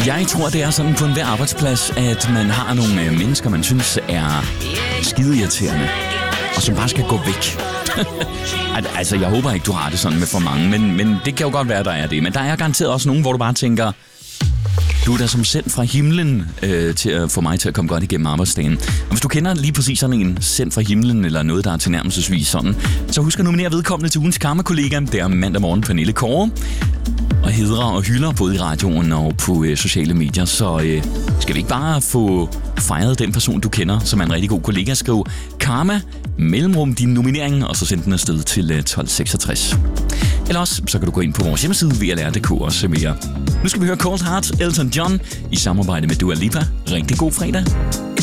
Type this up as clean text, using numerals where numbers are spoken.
Jeg tror, det er sådan på enhver arbejdsplads, at man har nogle mennesker, man synes er skideirriterende, og som bare skal gå væk. Altså, jeg håber ikke, du har det sådan med for mange, men det kan jo godt være, der er det. Men der er garanteret også nogen, hvor du bare tænker, du er da som sendt fra himlen til at få mig til at komme godt igennem arbejdsdagen. Og hvis du kender lige præcis sådan en sendt fra himlen, eller noget, der er tilnærmelsesvis sådan, så husk at nominere vedkommende til ugens Karma-kollega. Det er mandag morgen Pernille Kåre. Og hedrer og hylder både i radioen og på sociale medier. Så skal vi ikke bare få fejret den person, du kender, som er en rigtig god kollega? Skriv Karma, mellemrum din nominering, og så send den afsted til 1266. Eller også, så kan du gå ind på vores hjemmeside VLR.dk og se mere. Nu skal vi høre Cold Heart, Elton John, i samarbejde med Dua Lipa. Rigtig god fredag.